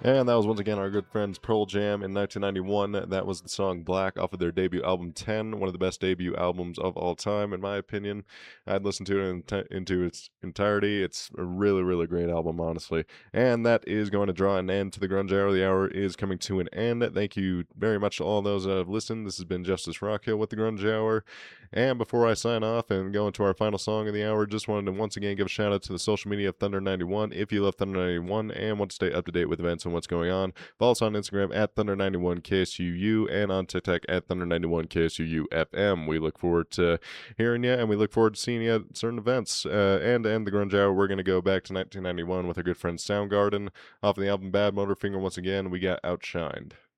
And that was once again our good friends Pearl Jam in 1991. That was the song Black off of their debut album 10, one of the best debut albums of all time, in my opinion. I'd listen to it into its entirety. It's a really, really great album, honestly. And that is going to draw an end to the Grunge Hour. The hour is coming to an end. Thank you very much to all those that have listened. This has been Justice Rockhill with the Grunge Hour. And before I sign off and go into our final song of the hour, just wanted to once again give a shout out to the social media of Thunder 91. If you love Thunder 91 and want to stay up to date with events and what's going on, follow us on Instagram at Thunder91KSUU and on TikTok at Thunder91KSUUFM. We look forward to hearing you and we look forward to seeing you at certain events. And to end the Grunge Hour, we're going to go back to 1991 with our good friend Soundgarden. Off of the album Bad Motorfinger, once again, we got Outshined.